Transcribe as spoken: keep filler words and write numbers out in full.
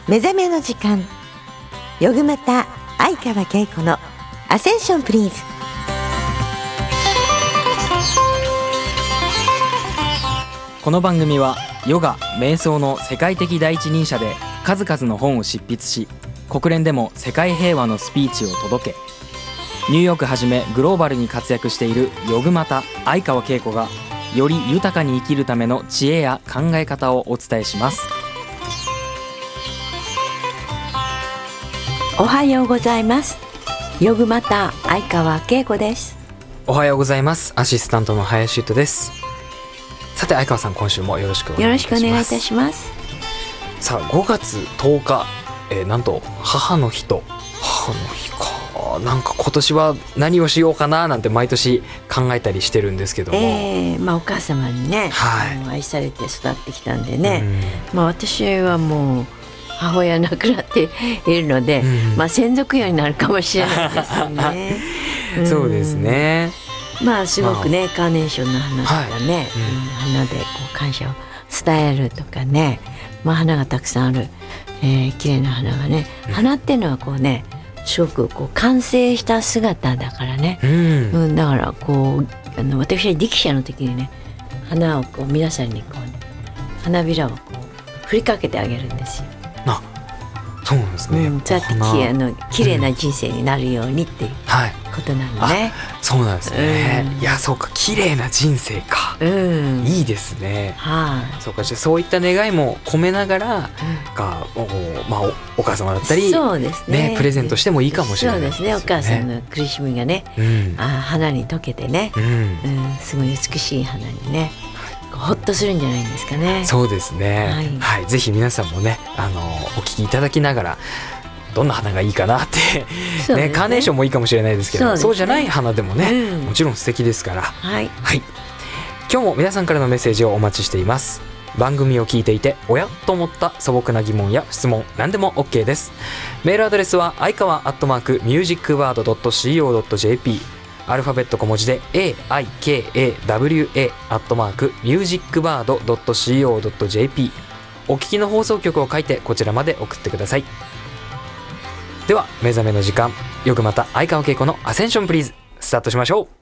目覚めの時間、よぐまた相川恵子のアセンションプリーズ。 この番組はヨガ・瞑想の世界的第一人者で数々の本を執筆し、国連でも世界平和のスピーチを届け、ニューヨークはじめグローバルに活躍しているヨグマタ相川恵子がより豊かに生きるための知恵や考え方をお伝えします。 おはようございます。ヨグマタ相川恵子です。 おはようございます。アシスタントの林優斗です。さて相川さん、今週もよろしくお願いいたします。 よろしくお願いいたします。 さあごがつとおか、えー、なんと母の日と母の日か。なんか今年は何をしようかななんて毎年考えたりしてるんですけども、 えーまあ、お母様にね、 はい、 あの愛されて育ってきたんでね、まあ、私はもう母親亡くなっているので、うんまあ、先祖供養になるかもしれないですよね。うん、そうですね。まあすごくね、まあ、カーネーションの花とかね、はいうん、花でこう感謝を伝えるとかね、まあ、花がたくさんある、えー、綺麗な花がね、花っていうのはこうねすごくこう完成した姿だからね、うんうん、だからこうあの私は力士の時にね花をこう皆さんにこう、ね、花びらをこう振りかけてあげるんですよ。 あ、そうなんですね、 うん、そうやってきあの綺麗な人生になるようにっていうことなのね、 はい、そうなんですね、うん、いやそうか綺麗な人生か、うん、いいですね、はい、そうかじゃあそういった願いも込めながら、うん、が お,、まあ、お, お母様だったりそうです、ねね、プレゼントしてもいいかもしれないですね。 そうですね、お母さんの苦しみがね、うん、あ花に溶けてね、うんうん、すごい美しい花にねほっとするんじゃないんですかね。 そうですね、はいはい、ぜひ皆さんもねあのお聞きいただきながらどんな花がいいかなってね、ね、カーネーションもいいかもしれないですけど そう,、ね、そうじゃない花でもね、うん、もちろん素敵ですから、はいはい、今日も皆さんからのメッセージをお待ちしています。番組を聞いていておやと思った素朴な疑問や質問何でも OK です。メールアドレスは相川アットマークミュージックワードドットシーオードットジェーピー、アルファベット小文字で エーアイケーエーダブリューエー アットマークミュージックバードドットシーオードットジェーピー、 お聞きの放送局を書いてこちらまで送ってください。では目覚めの時間、よくまた相川恵子のアセンションプリーズスタートしましょう。